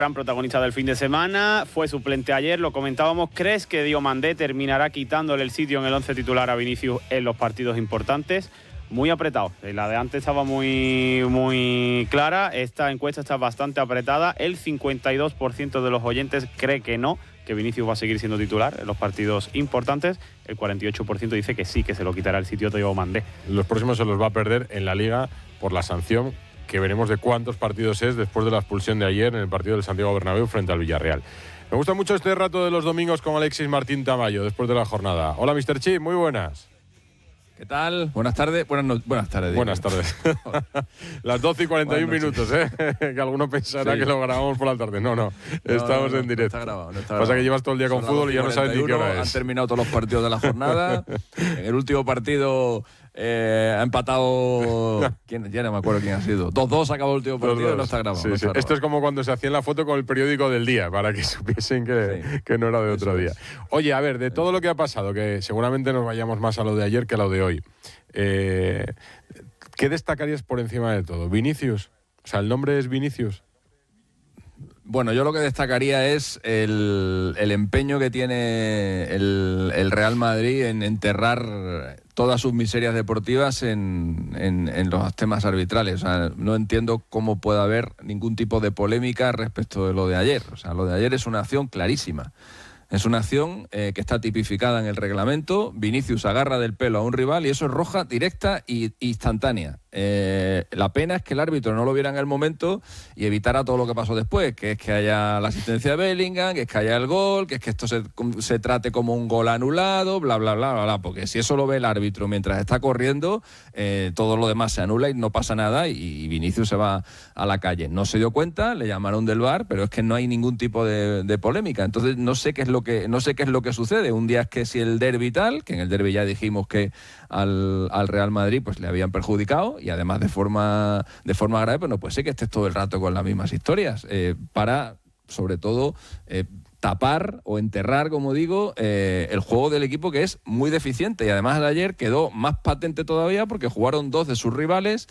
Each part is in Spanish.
Gran protagonista del fin de semana, fue suplente ayer, lo comentábamos. ¿Crees que Diomandé terminará quitándole el sitio en el 11 titular a Vinicius en los partidos importantes? Muy apretado, la de antes estaba muy clara, esta encuesta está bastante apretada. El 52% de los oyentes cree que no, que Vinicius va a seguir siendo titular en los partidos importantes. El 48% dice que sí, que se lo quitará el sitio a Diomandé. Los próximos se los va a perder en la Liga por la sanción, que veremos de cuántos partidos es después de la expulsión de ayer en el partido del Santiago Bernabéu frente al Villarreal. Me gusta mucho este rato de los domingos con Alexis Martín Tamayo después de la jornada. Hola, Mr. Chip, muy buenas. ¿Qué tal? Buenas tardes. Buenas tardes. Buenas tardes. Las 12 y 41 minutos, que alguno pensará que lo grabamos por la tarde. No, estamos en directo. No está grabado. Pasa que llevas todo el día con fútbol y ya no sabes ni qué hora es. Han terminado todos los partidos de la jornada. En el último partido ha empatado... Ya no me acuerdo quién ha sido. 2-2 acabó el último partido y no está grabado. Sí, sí. Esto es como cuando se hacía la foto con el periódico del día, para que supiesen que no era de otro día. Oye, a ver, de todo lo que ha pasado, que seguramente nos vayamos más a lo de ayer que a lo de hoy, ¿qué destacarías por encima de todo? ¿Vinicius? O sea, ¿el nombre es Vinicius? Bueno, yo lo que destacaría es el empeño que tiene el Real Madrid en enterrar todas sus miserias deportivas en los temas arbitrales. O sea, no entiendo cómo puede haber ningún tipo de polémica respecto de lo de ayer. O sea, lo de ayer es una acción clarísima. Es una acción que está tipificada en el reglamento. Vinicius agarra del pelo a un rival y eso es roja directa e instantánea. La pena es que el árbitro no lo viera en el momento y evitara todo lo que pasó después, que es que haya la asistencia de Bellingham, que es que haya el gol, que es que esto se trate como un gol anulado, bla, bla, bla, bla, bla. Porque si eso lo ve el árbitro mientras está corriendo, todo lo demás se anula y no pasa nada y Vinicius se va a la calle. No se dio cuenta, le llamaron del VAR, pero es que no hay ningún tipo de polémica. Entonces no sé qué es lo que sucede. Un día es que si el derbi tal, que en el derbi ya dijimos que al Real Madrid pues le habían perjudicado y además de forma grave, pues no puede ser que estés todo el rato con las mismas historias para, sobre todo, tapar o enterrar, como digo, el juego del equipo, que es muy deficiente. Y además de ayer quedó más patente todavía porque jugaron dos de sus rivales.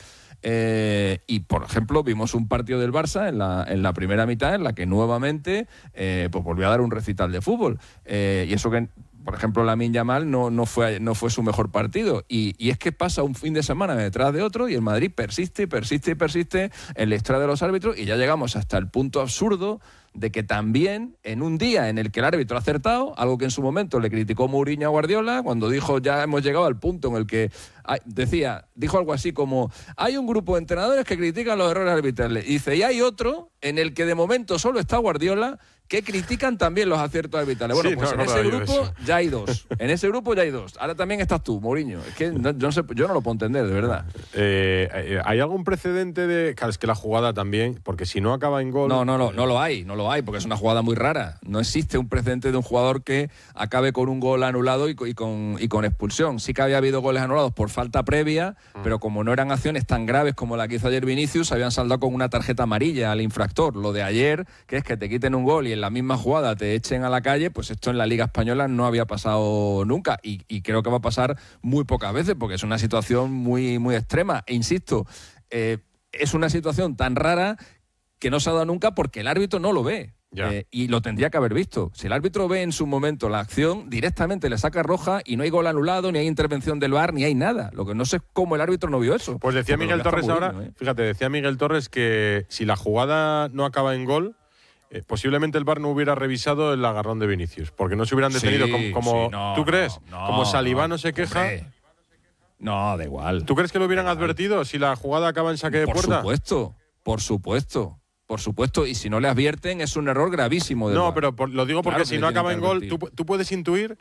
Y por ejemplo vimos un partido del Barça en la primera mitad en la que nuevamente pues volvió a dar un recital de fútbol y eso que por ejemplo Lamine Yamal no fue su mejor partido y es que pasa un fin de semana detrás de otro y el Madrid persiste en la historia de los árbitros y ya llegamos hasta el punto absurdo de que también en un día en el que el árbitro ha acertado, algo que en su momento le criticó Mourinho a Guardiola, cuando dijo ya hemos llegado al punto en el que dijo algo así como hay un grupo de entrenadores que critican los errores arbitrales, y dice, y hay otro en el que de momento solo está Guardiola que critican también los aciertos arbitrales. Bueno, pues en ese grupo ya hay dos. En ese grupo ya hay dos. Ahora también estás tú, Mourinho. Es que yo no lo puedo entender, de verdad. ¿Hay algún precedente de...? Claro, es que la jugada también, porque si no acaba en gol... No lo hay, porque es una jugada muy rara. No existe un precedente de un jugador que acabe con un gol anulado y con expulsión. Sí que había habido goles anulados por falta previa, pero como no eran acciones tan graves como la que hizo ayer Vinicius, habían saldado con una tarjeta amarilla al infractor. Lo de ayer, que es que te quiten un gol y en la misma jugada te echen a la calle, pues esto en la Liga Española no había pasado nunca y creo que va a pasar muy pocas veces porque es una situación muy, muy extrema. E insisto, es una situación tan rara que no se ha dado nunca porque el árbitro no lo ve. Y lo tendría que haber visto. Si el árbitro ve en su momento la acción, directamente le saca roja y no hay gol anulado, ni hay intervención del VAR, ni hay nada. Lo que no sé es cómo el árbitro no vio eso. Pues decía Miguel Torres ahora, fíjate, decía Miguel Torres que si la jugada no acaba en gol, posiblemente el VAR no hubiera revisado el agarrón de Vinicius, porque no se hubieran detenido ¿tú crees? Como Salivá no se queja. No, da igual. ¿Tú crees que lo hubieran advertido si la jugada acaba en saque de puerta? Por supuesto, y si no le advierten es un error gravísimo. No, pero lo digo porque si no acaba en gol, tú puedes intuir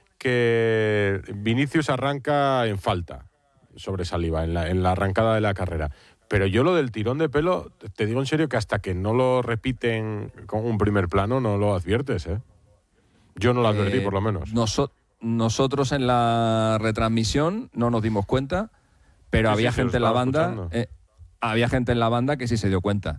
que Vinicius arranca en falta sobre Saliba, en la arrancada de la carrera. Pero yo lo del tirón de pelo, te digo en serio que hasta que no lo repiten con un primer plano no lo adviertes, ¿eh? Yo no lo advertí, por lo menos. Nosotros en la retransmisión no nos dimos cuenta, pero había gente en la banda... había gente en la banda que sí se dio cuenta.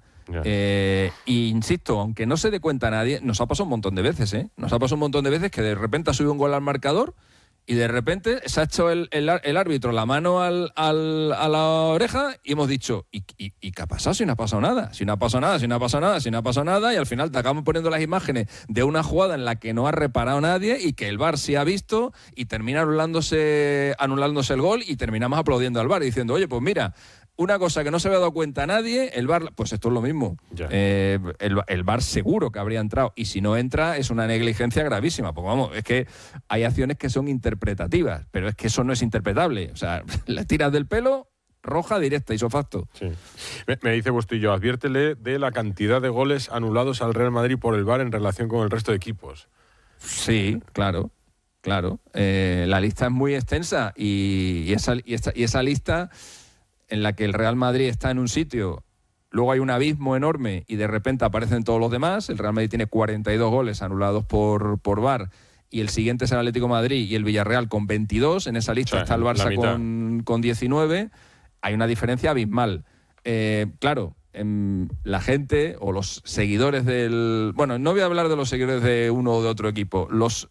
Y insisto, aunque no se dé cuenta nadie, nos ha pasado un montón de veces, Nos ha pasado un montón de veces que de repente ha subido un gol al marcador y de repente se ha hecho el árbitro la mano a la oreja y hemos dicho, ¿y qué ha pasado si no ha pasado nada? Si no ha pasado nada, y al final te acabamos poniendo las imágenes de una jugada en la que no ha reparado nadie y que el VAR sí ha visto y termina anulándose el gol y terminamos aplaudiendo al VAR y diciendo, oye, pues mira, una cosa que no se había dado cuenta nadie, el VAR, pues esto es lo mismo. El VAR seguro que habría entrado. Y si no entra, es una negligencia gravísima. Porque vamos, es que hay acciones que son interpretativas, pero es que eso no es interpretable. O sea, le tiras del pelo, roja, directa, isofacto. Sí. Me dice Bustillo, adviértele de la cantidad de goles anulados al Real Madrid por el VAR en relación con el resto de equipos. Sí, claro. La lista es muy extensa y esa lista en la que el Real Madrid está en un sitio, luego hay un abismo enorme y de repente aparecen todos los demás. El Real Madrid tiene 42 goles anulados por VAR y el siguiente es el Atlético de Madrid y el Villarreal con 22. En esa lista está el Barça con 19. Hay una diferencia abismal. Claro, la gente o los seguidores del... Bueno, no voy a hablar de los seguidores de uno o de otro equipo. Los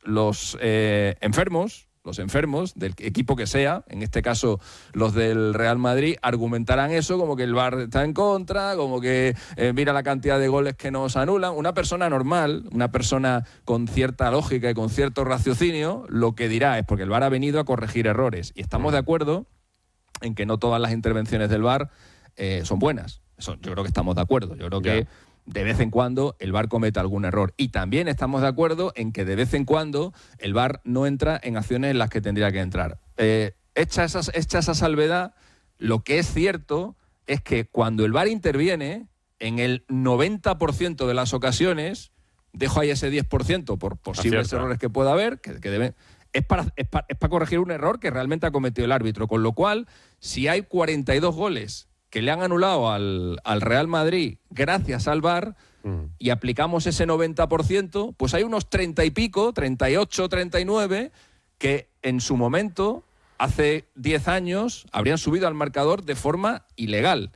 enfermos del equipo que sea, en este caso los del Real Madrid, argumentarán eso como que el VAR está en contra, como que mira la cantidad de goles que nos anulan. Una persona normal, una persona con cierta lógica y con cierto raciocinio, lo que dirá es porque el VAR ha venido a corregir errores. Y estamos de acuerdo en que no todas las intervenciones del VAR son buenas. Yo creo que estamos de acuerdo. Yo creo que de vez en cuando el VAR comete algún error. Y también estamos de acuerdo en que de vez en cuando el VAR no entra en acciones en las que tendría que entrar. Hecha esa salvedad, lo que es cierto es que cuando el VAR interviene, en el 90% de las ocasiones, dejo ahí ese 10% por posibles errores que pueda haber, que deben... Es para corregir un error que realmente ha cometido el árbitro. Con lo cual, si hay 42 goles que le han anulado al Real Madrid gracias al VAR y aplicamos ese 90%, pues hay unos 30 y pico, 38, 39, que en su momento, hace 10 años, habrían subido al marcador de forma ilegal.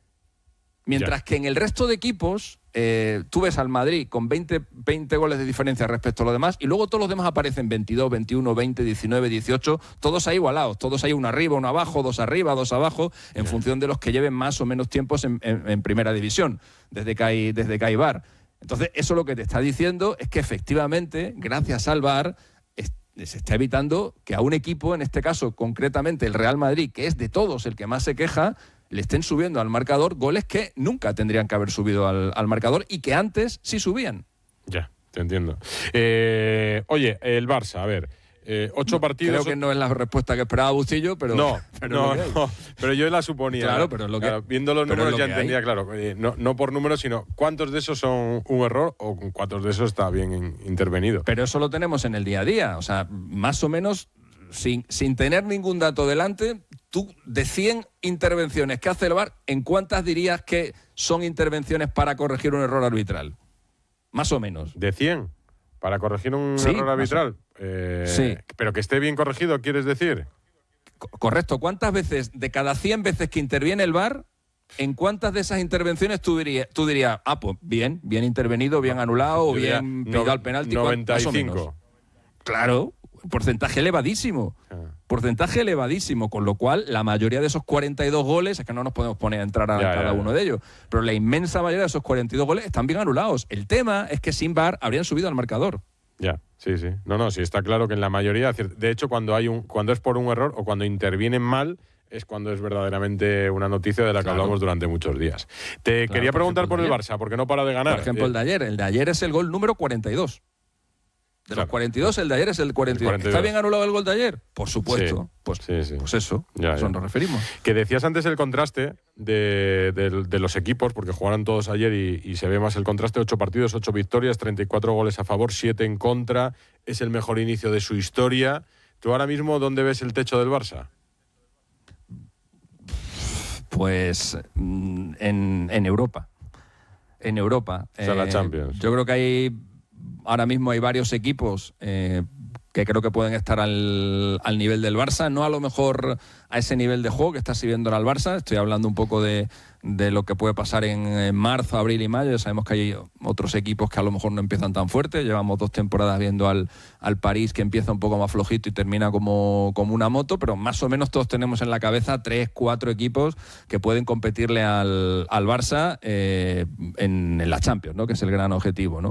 Mientras que en el resto de equipos, tú ves al Madrid con 20 goles de diferencia respecto a los demás y luego todos los demás aparecen 22, 21, 20, 19, 18, todos ahí igualados, todos ahí uno arriba, uno abajo, dos arriba, dos abajo, en función de los que lleven más o menos tiempos en primera división, desde que hay VAR. Entonces, eso lo que te está diciendo es que efectivamente, gracias al VAR, se está evitando que a un equipo, en este caso concretamente el Real Madrid, que es de todos el que más se queja, le estén subiendo al marcador goles que nunca tendrían que haber subido al marcador y que antes sí subían. Ya, te entiendo. Oye, el Barça, a ver, 8 partidos... Creo que no es la respuesta que esperaba Bustillo, pero... No, pero yo la suponía. Claro, pero es lo que... Viendo los números ya entendía, claro, no por números, sino cuántos de esos son un error o cuántos de esos está bien intervenido. Pero eso lo tenemos en el día a día, o sea, más o menos... Sin tener ningún dato delante, tú de 100 intervenciones que hace el VAR, ¿en cuántas dirías que son intervenciones para corregir un error arbitral? Más o menos. ¿De 100? ¿Para corregir un error arbitral? Sí. ¿Pero que esté bien corregido, quieres decir? Correcto. ¿Cuántas veces, de cada 100 veces que interviene el VAR, en cuántas de esas intervenciones tú dirías, pues bien intervenido, bien anulado, o bien pedido al penalti? 95. Claro. Porcentaje elevadísimo, con lo cual la mayoría de esos 42 goles, es que no nos podemos poner a entrar a cada uno de ellos, pero la inmensa mayoría de esos 42 goles están bien anulados. El tema es que sin VAR habrían subido al marcador. Ya, sí. Sí, está claro que en la mayoría, de hecho, cuando es por un error o cuando intervienen mal, es cuando es verdaderamente una noticia de la que hablamos durante muchos días. Quería preguntar por el Barça, porque no para de ganar. Por ejemplo, el de ayer es el gol número 42. De los 42, el de ayer es el 42. ¿Está bien anulado el gol de ayer? Por supuesto. Sí. Pues eso, nos referimos. Que decías antes el contraste de los equipos, porque jugaron todos ayer y se ve más el contraste. 8 partidos, 8 victorias, 34 goles a favor, 7 en contra. Es el mejor inicio de su historia. ¿Tú ahora mismo dónde ves el techo del Barça? Pues en Europa. En Europa. O sea, la Champions. Yo creo que ahora mismo hay varios equipos que creo que pueden estar al nivel del Barça, no a lo mejor a ese nivel de juego que está sirviendo al Barça. Estoy hablando un poco de lo que puede pasar en marzo, abril y mayo. Ya sabemos que hay otros equipos que a lo mejor no empiezan tan fuerte. Llevamos 2 temporadas viendo al París, que empieza un poco más flojito y termina como una moto, pero más o menos todos tenemos en la cabeza 3, 4 equipos que pueden competirle al Barça en la Champions, ¿no? Que es el gran objetivo, ¿no?